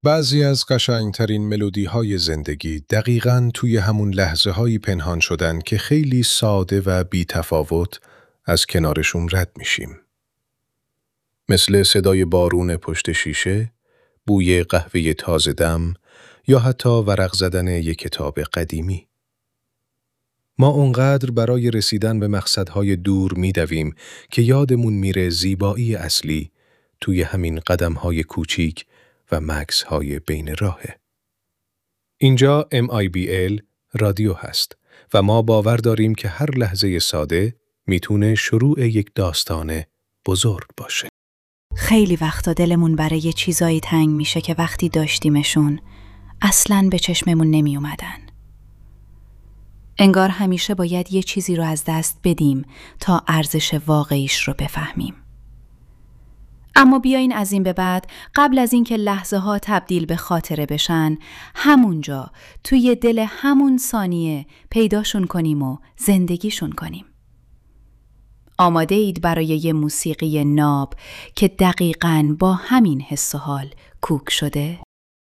بعضی از قشنگترین ملودی‌های زندگی دقیقاً توی همون لحظه‌هایی پنهان شدن که خیلی ساده و بی‌تفاوت از کنارشون رد میشیم. مثل صدای بارون پشت شیشه، بوی قهوه تازه دم یا حتی ورق زدن یک کتاب قدیمی. ما اونقدر برای رسیدن به مقصدهای دور می‌دویم که یادمون میره زیبایی اصلی توی همین قدم‌های کوچیک و مکث‌های بین راهه. اینجا MIBL رادیو هست و ما باور داریم که هر لحظه ساده میتونه شروع یک داستان بزرگ باشه. خیلی وقتا دلمون برای یه چیزایی تنگ میشه که وقتی داشتیمشون اصلاً به چشممون نمی اومدن. انگار همیشه باید یه چیزی رو از دست بدیم تا ارزش واقعیش رو بفهمیم. اما بیاین از این به بعد قبل از اینکه لحظه ها تبدیل به خاطره بشن، همونجا توی دل همون ثانیه پیداشون کنیم و زندگیشون کنیم. آماده اید برای یه موسیقی ناب که دقیقاً با همین حس و حال کوک شده؟